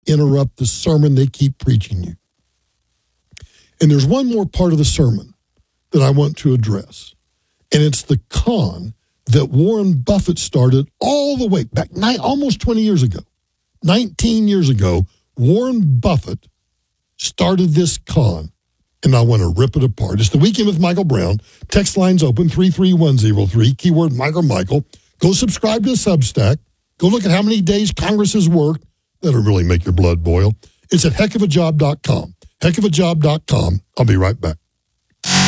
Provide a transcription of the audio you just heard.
interrupt the sermon they keep preaching you. And there's one more part of the sermon that I want to address, and it's the con that Warren Buffett started all the way back almost 20 years ago. 19 years ago, Warren Buffett started this con, and I want to rip it apart. It's the Weekend with Michael Brown. Text lines open, 33103, keyword Mike or Michael. Go subscribe to the Substack. Go look at how many days Congress has worked. That'll really make your blood boil. It's at heckofajob.com. Heckofajob.com. I'll be right back.